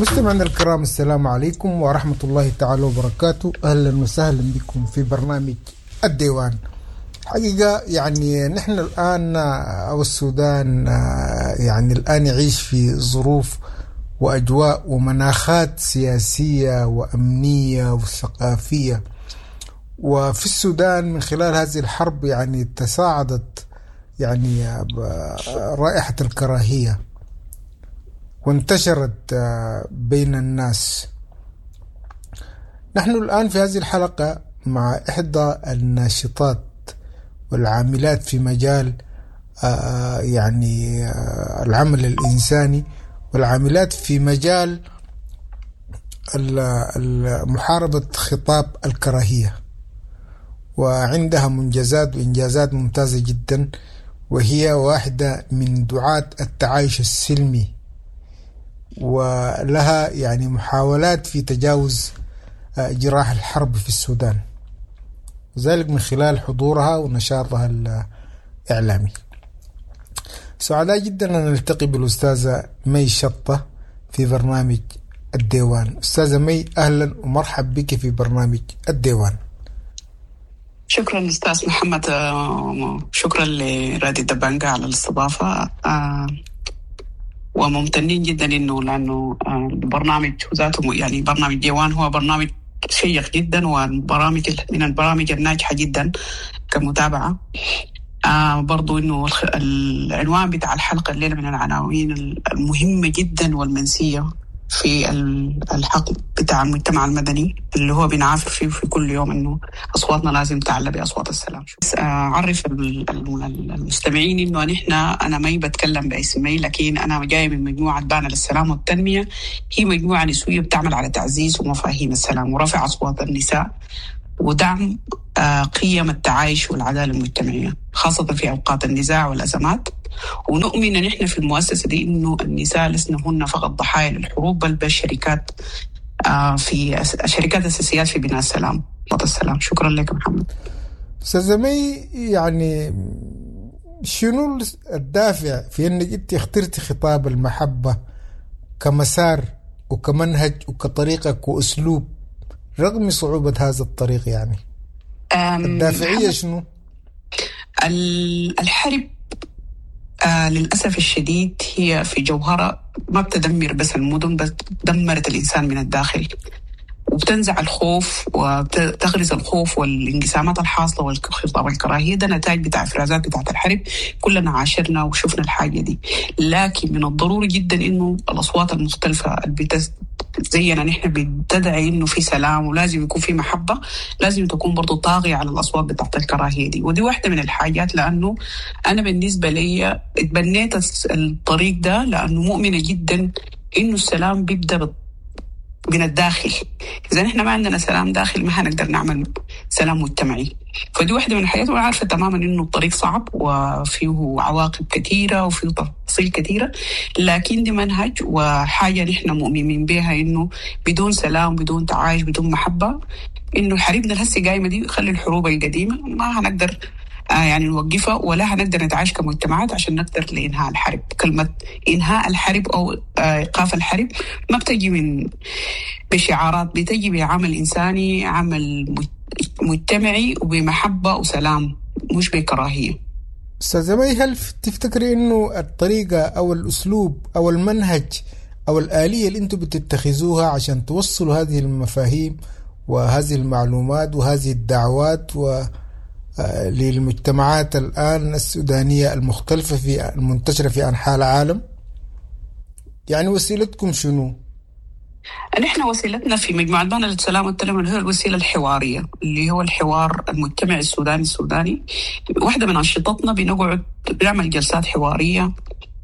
مستمعينا الكرام، السلام عليكم ورحمة الله تعالى وبركاته. أهلا وسهلا بكم في برنامج الديوان. حقيقة يعني نحن الآن أو السودان يعني الآن يعيش في ظروف وأجواء ومناخات سياسية وأمنية وثقافية. وفي السودان من خلال هذه الحرب يعني تصاعدت يعني رائحة الكراهية وانتشرت بين الناس. نحن الآن في هذه الحلقة مع إحدى الناشطات والعاملات في مجال يعني العمل الإنساني والعاملات في مجال محاربة خطاب الكراهية، وعندها منجزات وإنجازات ممتازة جدا، وهي واحدة من دعاة التعايش السلمي، ولها يعني محاولات في تجاوز جراح الحرب في السودان، وذلك من خلال حضورها ونشاطها الإعلامي. سعداء جدا أن نلتقي بالأستاذة مي شطة في برنامج الديوان. أستاذة مي، أهلا ومرحب بك في برنامج الديوان. شكرا أستاذ محمد، شكرا لرادي دبانجا على الاستضافة، وممتنين جدا لأنه البرنامج ذاته يعني برنامج ديوان هو برنامج شيق جدا، وبرامج من البرامج الناجحة جدا كمتابعة. برضو إنه العنوان بتاع الحلقة الليلة من العناوين المهمة جدا والمنسية في الحق بتاع المجتمع المدني اللي هو بنعافر فيه في كل يوم، إنه أصواتنا لازم تعلى بأصوات السلام. أعرف المستمعين إنه أنا ما بتكلم باسمي، لكن أنا جاي من مجموعة بانا للسلام والتنمية. هي مجموعة نسوية بتعمل على تعزيز ومفاهيم السلام ورفع أصوات النساء ودعم قيم التعايش والعدالة المجتمعية، خاصة في أوقات النزاع والأزمات. ونؤمن أن إحنا في المؤسسة دي إنه النساء لسنا هن فقط ضحايا للحروب، بل بالشركات في شركات أساسيات في بناء السلام والسلام. شكرا لك محمد. أستاذة مي، يعني شنو الدافع في أنك أنت اخترتي خطاب المحبة كمسار وكمنهج وكطريقة وأسلوب رغم صعوبة هذا الطريق؟ يعني الدافعية شنو؟ الحرب للأسف الشديد هي في جوهرة ما بتدمر بس المدن، بس دمرت الإنسان من الداخل، وبتنزع الخوف وتغرز الخوف والانقسامات الحاصلة والخطاب الكراهية. ده نتائج بتاع افرازات بتاعت الحرب، كلنا عاشرنا وشفنا الحاجة دي. لكن من الضروري جدا إنه الأصوات المختلفة زينا نحن بتدعي إنه في سلام ولازم يكون في محبة، لازم تكون برضو طاغية على الأصوات بتاعت الكراهية دي. ودي واحدة من الحاجات، لأنه أنا بالنسبة لي اتبنيت الطريق ده لأنه مؤمنة جدا إنه السلام بيبدأ من الداخل. إذا نحن ما عندنا سلام داخل ما هنقدر نعمل سلام مجتمعي. فدي واحدة من الحاجات، وأنا عارفة تماما إنه الطريق صعب وفيه عواقب كثيرة وفيه تفاصيل كثيرة، لكن دي منهج وحاجة نحن مؤمنين بها، إنه بدون سلام بدون تعايش بدون محبة، إنه حريبنا الهسي قايمة دي خلي الحروب القديمة ما هنقدر يعني نوقفها، ولا هنقدر نتعايش كمجتمعات عشان نقدر لإنهاء الحرب. كلمة إنهاء الحرب أو إيقاف الحرب ما بتجي من بشعارات، بتجي بعمل إنساني، عمل مجتمعي وبمحبة وسلام، مش بكراهية. أستاذة مي، هل تفتكري إنه الطريقة أو الأسلوب أو المنهج أو الآلية اللي أنتم بتتخذوها عشان توصلوا هذه المفاهيم وهذه المعلومات وهذه الدعوات للمجتمعات الآن السودانية المختلفة في المنتشرة في أنحاء العالم، يعني وسيلتكم شنو؟ نحن وسيلتنا في مجموعة بانا للسلام والتنمية هي الوسيلة الحوارية، اللي هو الحوار المجتمعي السوداني. واحدة من أنشطتنا بنقعد بنعمل جلسات حوارية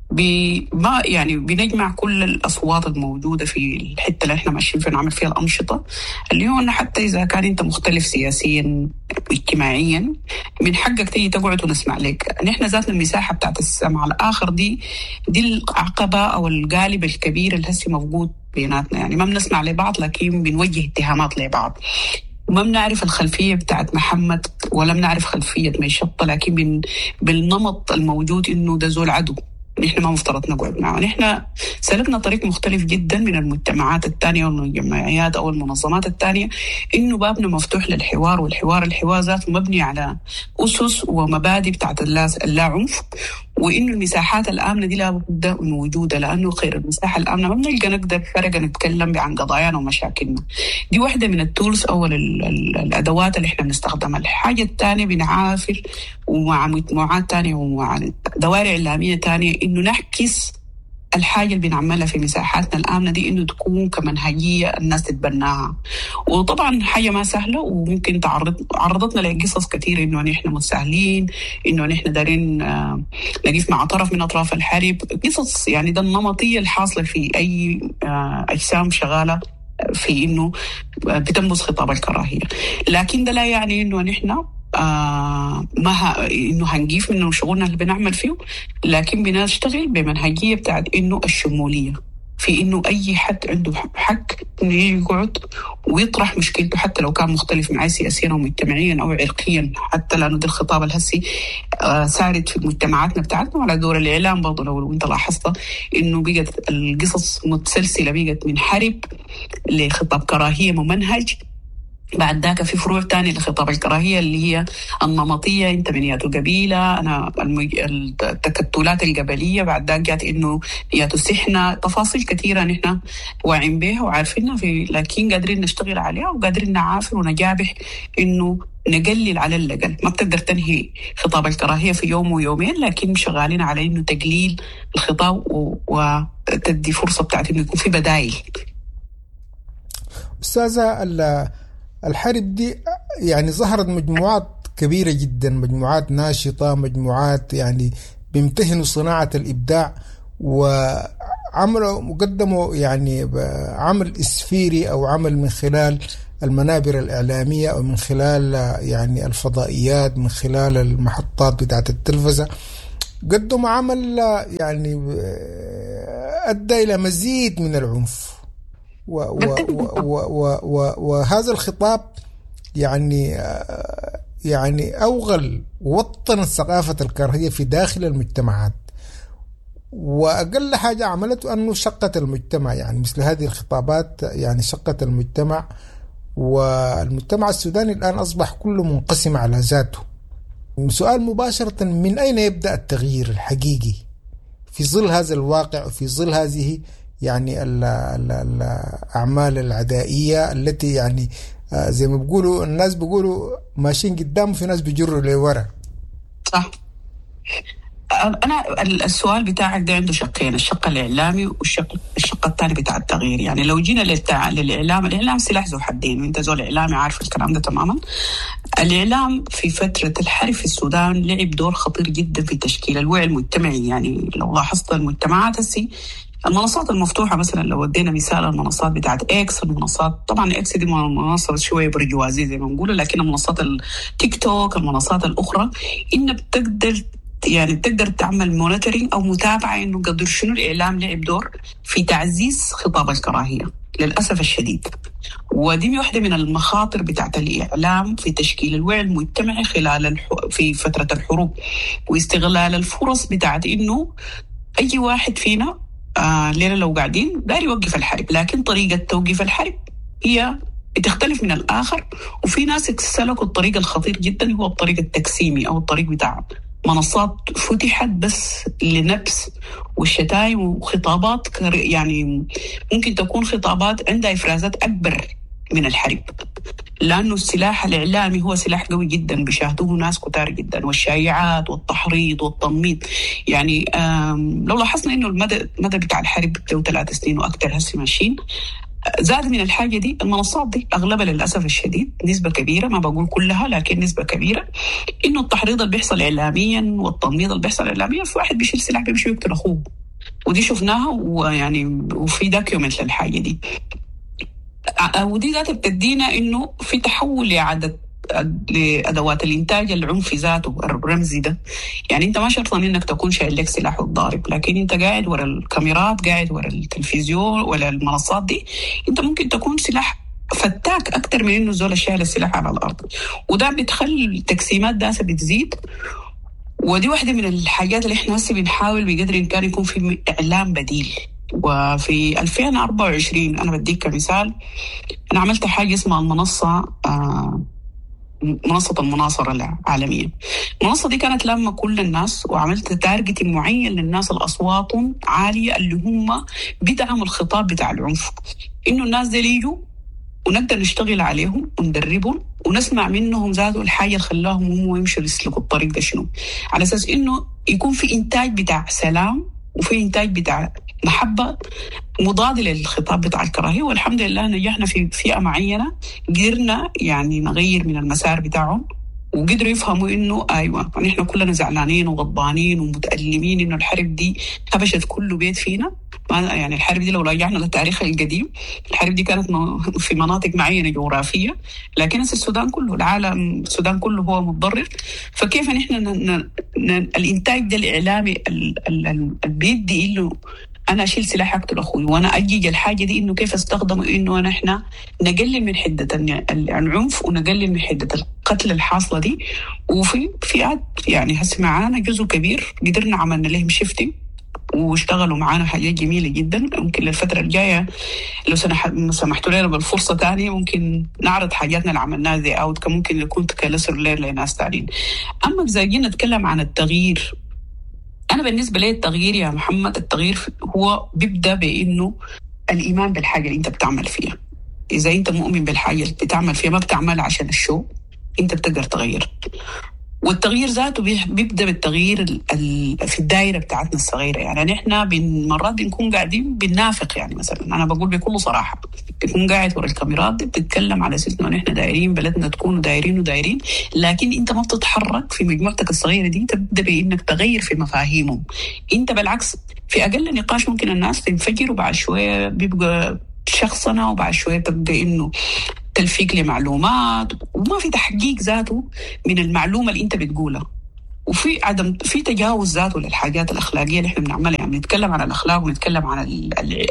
ما يعني بنجمع كل الأصوات الموجودة في الحتة اللي احنا ماشيين فيها، نعمل فيها الأنشطة، اللي هو أنه حتى إذا كان أنت مختلف سياسيا اجتماعيا من حقك تيجي تقعد ونسمع لك. نحن ذاتنا المساحة بتاعت السمع الآخر دي العقبة أو القالب الكبير اللي هسي موجود بيناتنا. يعني ما بنسمع لبعض لكن بنوجه اتهامات لبعض، وما بنعرف الخلفية بتاعت محمد ولا بنعرف خلفية مي شطة، لكن بالنمط الموجود إنه ده زول عدو نحن ما مفترض نقعد معه. نحن سلكنا طريق مختلف جدا من المجتمعات الثانية والجمعيات أو المنظمات الثانية، إنه بابنا مفتوح للحوار، الحوار ذاته مبني على أسس ومبادئ بتاعت اللا عنف، وإنه المساحات الآمنة دي لابد من وجودها، لأنه خير المساحة الآمنة ما بنلقى نقدر فرقة نتكلم عن قضايانا ومشاكلنا. دي واحدة من التولز أو الأدوات اللي إحنا بنستخدمها. الحاجة الثانية بنعافر ومع مجموعات تانية ومع دوائر إعلامية تانية إنه نحكس الحاجة اللي بنعملها في مساحاتنا الآمنة دي إنه تكون كمنهجية الناس تتبناها. وطبعا حاجة ما سهلة، وممكن عرضتنا لقصص كثيرة إنه نحن متساهلين، إنه نحن دارين نقف مع طرف من أطراف الحرب، قصص يعني ده النمطية الحاصلة في أي أجسام شغالة في إنه بتنبذ خطاب الكراهية. لكن ده لا يعني إنه نحن إنه هنجيف من شغلنا اللي بنعمل فيه، لكن بنشتغل بمنهجية بتاعت إنه الشمولية، في إنه أي حد عنده حق إنه يقعد ويطرح مشكلته حتى لو كان مختلف معي سياسيا أو مجتمعيا أو عرقيا، حتى لأنه ده الخطاب الهسي سارد في مجتمعاتنا بتاعتنا. وعلى دور الإعلام برضو لو أنت لاحظت إنه بقت القصص متسلسلة، بقت من حرب لخطاب كراهية ممنهج، بعد ذاك في فروع تانية لخطاب الكراهية اللي هي النمطية، انت من ياتو قبيلة، انا التكتلات القبلية، بعد ذاك جات انه ياتو سحنة، تفاصيل كثيرة نحن واعين بها وعارفينها، لكن قادرين نشتغل عليها وقادرين نعافر ونجابح انه نقلل على الأقل. ما بتقدر تنهي خطاب الكراهية في يوم ويومين، لكن شغالين على انه تقليل الخطاب وتدي فرصة بتاعت انه يكون في بدائل. أستاذة، الحرب دي يعني ظهرت مجموعات كبيرة جدا، مجموعات ناشطة، مجموعات يعني بيمتهنوا صناعة الإبداع، وعملوا مقدموا يعني عمل إسفيري أو عمل من خلال المنابر الإعلامية أو من خلال يعني الفضائيات، من خلال المحطات بتاعت التلفزة، قدموا عمل يعني أدى إلى مزيد من العنف. وهذا الخطاب يعني أوغل ووطن ثقافة الكراهية في داخل المجتمعات، وأقل حاجة عملته أنه شقت المجتمع. يعني مثل هذه الخطابات يعني شقت المجتمع، والمجتمع السوداني الآن أصبح كله منقسم على ذاته. سؤال مباشرة، من أين يبدأ التغيير الحقيقي في ظل هذا الواقع وفي ظل هذه يعني الأعمال العدائية التي يعني زي ما بيقولوا الناس بيقولوا ماشيين قدام، في ناس بيجروا لورا؟ صح. أنا السؤال بتاعك ده عنده شقين، الشق الإعلامي والشق الثاني بتاع التغيير. يعني لو جينا الإعلام سلاح ذو حدين، وانت زول إعلامي عارف الكلام ده تماما. الإعلام في فترة الحرب في السودان لعب دور خطير جدا في تشكيل الوعي المجتمعي. يعني لو لاحظت المجتمعات المنصات المفتوحة مثلا، لو ودينا مثال المنصات بتاعت إكس، المنصات طبعا إكس دي منصة شوية برجوازية زي ما نقول، لكن المنصات التيك توك، المنصات الأخرى، إنها بتقدر تعمل مونيتورينج أو متابعة إنه قدر شنو الإعلام لعب دور في تعزيز خطاب الكراهية للأسف الشديد. ودي واحدة من المخاطر بتاعت الإعلام في تشكيل الوعي المجتمعي في فترة الحروب، واستغلال الفرص بتاعت إنه أي واحد فينا ليلة لو قاعدين داري يوقف الحرب، لكن طريقة توقيف الحرب هي بتختلف من الآخر. وفي ناس سلكوا الطريق الخطير جدا، هو الطريق التقسيمي أو الطريق بتاع منصات فتحت بس لنبس والشتايم وخطابات، يعني ممكن تكون خطابات عندها إفرازات أكبر من الحرب، لأنه السلاح الإعلامي هو سلاح قوي جدا بيشاهدوه ناس كتار جدا، والشائعات والتحريض والتنميط. يعني لو لاحظنا إنه المدى بتاع الحرب له 3 سنين وأكثر هسي ماشيين، زاد من الحاجة دي المنصات دي أغلبها للأسف الشديد، نسبة كبيرة، ما بقول كلها لكن نسبة كبيرة، إنه التحريض اللي بيحصل إعلاميا والتنميط اللي بيحصل إعلاميا، في واحد بيشيل سلاح بيمشي يقتل أخوه، ودي شفناها ويعني وفي دوكيومنت للحاجة دي. ودي ذات بتدينا إنه في تحول لأدوات الإنتاج العنفي ذاته الرمزي ده. يعني أنت ما شرط إنك تكون شايل لك سلاح وتضارب، لكن أنت قاعد ورا الكاميرات، قاعد ورا التلفزيون ولا المنصات دي، أنت ممكن تكون سلاح فتاك أكتر من إنه زول شايل السلاح على الأرض. وده بتخلي التقسيمات داسة بتزيد، ودي واحدة من الحاجات اللي احنا هسه بنحاول بقدر الإمكان يكون في إعلام بديل. وفي 2024 أنا بديك كمثال، أنا عملت حاجة اسمها المنصة، منصة المناصرة العالمية. المنصة دي كانت لما كل الناس، وعملت تارجتنج معين للناس الأصوات عالية اللي هم بدعموا الخطاب بتاع العنف، إنه الناس دي يجوا ونقدر نشتغل عليهم وندربهم ونسمع منهم ذاته الحاجة اللي خلاهم هم يمشوا يسلكوا الطريق ده شنو، على أساس إنه يكون في إنتاج بتاع سلام وفي إنتاج بتاع محبة مضاد للخطاب بتاع الكراهية. والحمد لله نجحنا في فئة معينة، قدرنا يعني نغير من المسار بتاعهم وقدروا يفهموا إنه أيوة نحن كلنا زعلانين وغضبانين ومتألمين إنه الحرب دي هبشت كل بيت فينا. يعني الحرب دي لو رجعنا للتاريخ القديم، الحرب دي كانت في مناطق معينة جغرافية، لكن السودان كله، العالم السودان كله هو متضرر. فكيف نحن الإنتاج ده الإعلامي اللي بيدي إنه أنا أشيل سلاح أقتل أخوي وأنا أجيج الحاجة دي، إنه كيف استخدموا إنه نحن نقلل من حدة العنف ونقلل من حدة القتل الحاصلة دي. وفي فئات يعني هسه معانا جزء كبير قدرنا عملنا لهم شيفتنج واشتغلوا معانا حاجات جميلة جدا. ممكن للفترة الجاية لو سمحتوا لنا بالفرصة تانية ممكن نعرض حاجاتنا اللي عملناها زي أوت، ممكن يكون كلسر لير لناس تانيين. أما إذا جينا نتكلم عن التغيير، أنا بالنسبة لي التغيير يا محمد، التغيير هو بيبدأ بإنه الإيمان بالحاجة اللي أنت بتعمل فيها. إذا أنت مؤمن بالحاجة اللي بتعمل فيها، ما بتعمل عشان الشو، أنت بتقدر تغير. والتغيير ذاته بيبدأ بالتغيير في الدائرة بتاعتنا الصغيرة. يعني نحن مرات بنكون قاعدين بننافق، يعني مثلا أنا بقول بكل صراحة، بتكون قاعد ورا الكاميرات دي بتتكلم على أساس إنه نحن دايرين بلدنا تكون ودايرين، لكن أنت ما بتتحرك في مجموعتك الصغيرة دي. تبدأ بإنك تغير في مفاهيمهم. أنت بالعكس في أقل نقاش ممكن الناس تنفجر، وبعد شوية بيبقى شخصنا، وبعد شوية تبدأ إنه تلفيق لمعلومات، وما في تحقيق ذاته من المعلومة اللي انت بتقولها، وفي عدم في تجاوز ذاته للحاجات الأخلاقية اللي احنا بنعملها. يعني نتكلم عن الأخلاق ونتكلم عن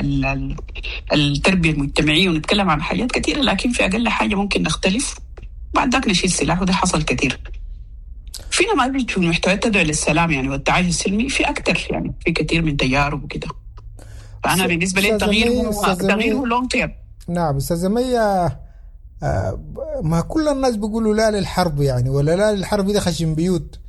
التربية المجتمعية ونتكلم عن حاجات كثيرة، لكن في أقل حاجة ممكن نختلف بعد ذاك نشيل سلاح، وده حصل كثير. فينا ما بيجي في محتويات تدعو للسلام يعني والتعايش السلمي، في أكثر يعني في كثير من تجارب وكده. فأنا بالنسبة لي التغيير هو لونج تيرم. نعم أستاذة مية، ما كل الناس بيقولوا لا للحرب يعني، ولا لا للحرب ده خشم بيوت.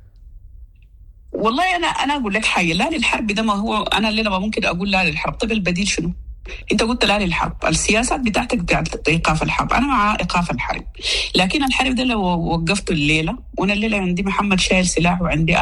والله أنا أقول لك حاجة، لا للحرب ده ما هو أنا اللي ما ممكن أقول لا للحرب. طب البديل شنو؟ أنت قلت لا للحرب، السياسات بتاعتك بتاعت إيقاف الحرب، أنا مع إيقاف الحرب، لكن الحرب ده لو وقفته الليلة، وأنا الليلة عندي محمد شايل سلاح وعندي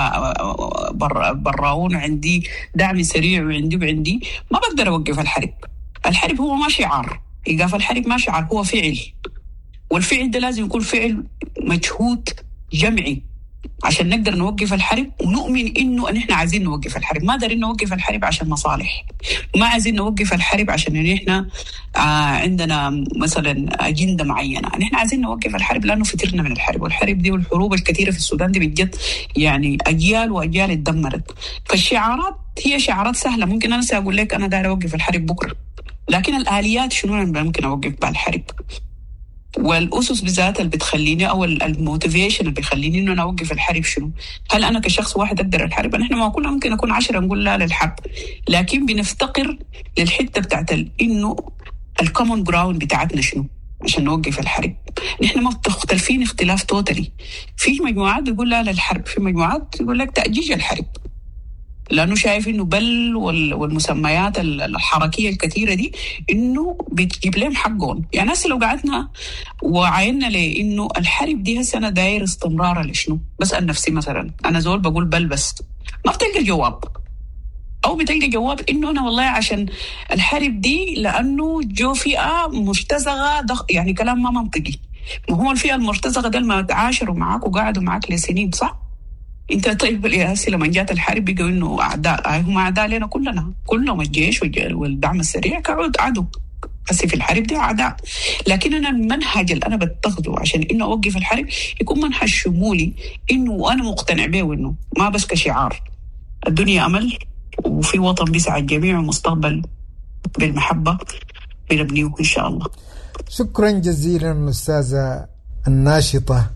براون وعندي دعم سريع وعندي ما بقدر أوقف الحرب. الحرب هو ما شعار، إيقاف الحرب ما شعار، هو فعل، والفعل ده لازم يكون فعل مجهود جمعي عشان نقدر نوقف الحرب، ونؤمن إنه نحن عايزين نوقف الحرب. ما دارين نوقف الحرب عشان مصالح، ما عايزين نوقف الحرب عشان نحن عندنا مثلا أجندة معينة. نحن عايزين نوقف الحرب لأنه فترنا من الحرب، والحرب دي والحروب الكثيرة في السودان دي بجد يعني أجيال وأجيال اتدمرت. فالشعارات هي شعارات سهلة، ممكن أنا سأقول لك أنا داير أوقف الحرب بكرة، لكن الآليات شنو أنا ممكن أوقف بها الحرب، والأسس بذات اللي بتخليني أو الموتيفيشن اللي بيخليني إنه أنا أوقف الحرب شنو؟ هل أنا كشخص واحد أقدر الحرب؟ نحن ما كلنا ممكن نكون 10 نقول لا للحرب، لكن بنفتقر للحتة بتاعت إنه الكومن جراوند بتاعتنا شنو عشان نوقف الحرب. نحن مختلفين اختلاف توتالي. في مجموعات بيقول لا للحرب، في مجموعات يقول لك تأجيج الحرب، لأنه شايف إنه بل والمسميات الحركية الكثيرة دي إنه بتجيب لهم حقهم. يعني هسه لو قعدنا وعينا لإنه الحرب دي هسه أنا داير استمرار لشنو، بسأل نفسي مثلا أنا زول بقول بل بس ما بتلقى جواب، أو بتلقى جواب إنه أنا والله عشان الحرب دي لأنه جو فئة مرتزقة يعني كلام ما منطقي. ما هو الفئة المرتزقة ده ما تعاشروا معاك وقعدوا معاك لسنين صح؟ انت طيب الياسي لما جات الحرب بيقولوا انه اعداء، هم اعداء لنا كلهم الجيش والدعم السريع كعود عدو، بس في الحرب دي اعداء. لكن انا المنهج اللي انا بتخذه عشان انه اوقف الحرب يكون منهج شمولي، انه انا مقتنع به، وانه ما بس كشعار. الدنيا امل وفي وطن بيسعى الجميع ومستقبل بالمحبه بنبنيه ان شاء الله. شكرا جزيلا استاذه الناشطه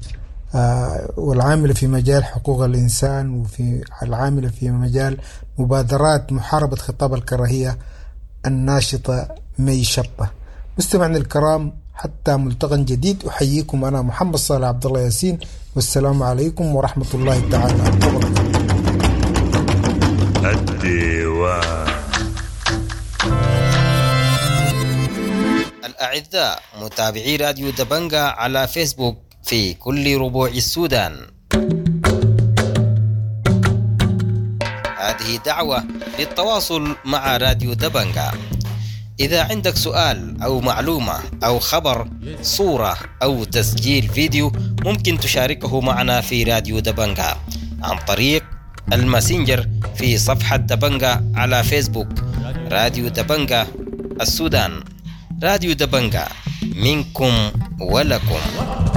والعاملة في مجال حقوق الإنسان، وفي العاملة في مجال مبادرات محاربة خطاب الكراهية، الناشطة مي شطة. مستمعنا الكرام، حتى ملتقى جديد أحييكم أنا محمد صالح عبد الله ياسين، والسلام عليكم ورحمة الله تعالى وبركاته. الديوان. الأعزاء متابعي راديو دبنجة على فيسبوك في كل ربوع السودان، هذه دعوة للتواصل مع راديو دبنجة. إذا عندك سؤال أو معلومة أو خبر، صورة أو تسجيل فيديو، ممكن تشاركه معنا في راديو دبنجة عن طريق الماسنجر في صفحة دبنجة على فيسبوك. راديو دبنجة السودان، راديو دبنجة، منكم ولكم.